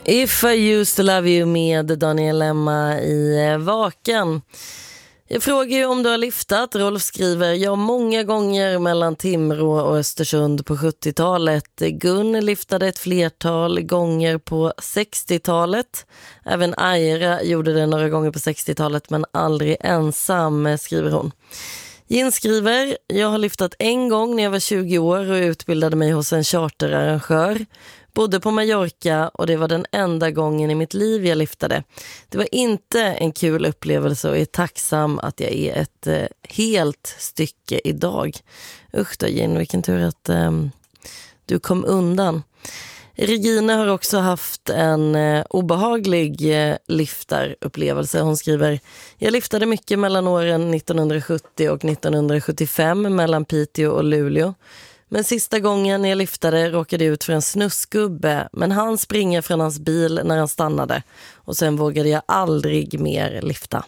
If I used to love you med Daniel Lemma i Vaken. Jag frågar ju om du har liftat. Rolf skriver, ja, många gånger mellan Timrå och Östersund på 70-talet. Gun liftade ett flertal gånger på 60-talet. Även Aira gjorde det några gånger på 60-talet men aldrig ensam, skriver hon. Jin skriver, jag har liftat en gång när jag var 20 år och utbildade mig hos en charterarrangör. Bodde på Mallorca och det var den enda gången i mitt liv jag liftade. Det var inte en kul upplevelse och är tacksam att jag är ett helt stycke idag. Usch då, Jin, vilken tur att du kom undan. Regina har också haft en obehaglig liftarupplevelse. Hon skriver, jag liftade mycket mellan åren 1970 och 1975 mellan Piteå och Luleå. Men sista gången jag liftade råkade ut för en snusgubbe, men han springer från hans bil när han stannade. Och sen vågade jag aldrig mer lifta.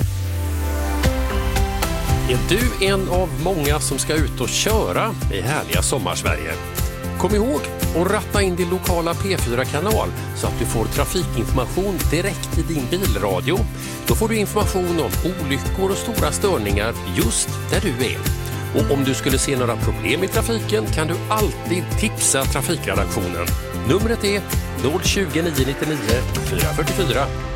Är du en av många som ska ut och köra i härliga Sommarsverige? Kom ihåg att ratta in din lokala P4-kanal så att du får trafikinformation direkt i din bilradio. Då får du information om olyckor och stora störningar just där du är. Och om du skulle se några problem i trafiken kan du alltid tipsa trafikredaktionen. Numret är 020 999 444.